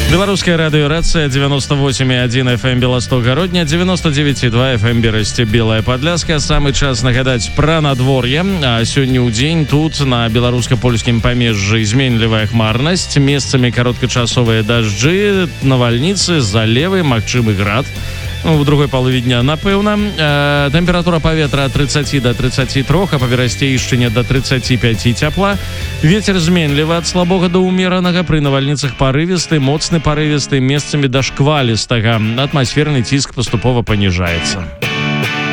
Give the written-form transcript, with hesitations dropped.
Беларуская радыёрацыя 98,1 FM Беласток-Гародня, 99,2 FM Берасце, Белая Падляска. Самы час нагадаць пра надвор'е. А сёння ў дзень тут на беларуска-польскім памежжы зменлівая хмарнасць, месцамі кароткачасовыя дажджы, навальніцы, залевы, магчымы град. У другой палове дня, напэўна. Тэмпература паветра ад 30 до 33, а па Берасцейшчыне до 35 цяпла. Вецер зменлівы ад слабога да ўмеранага, пры навальніцах парывісты, моцны парывісты, месцамі да шквалістага. Атмасферны ціск паступова паніжаецца.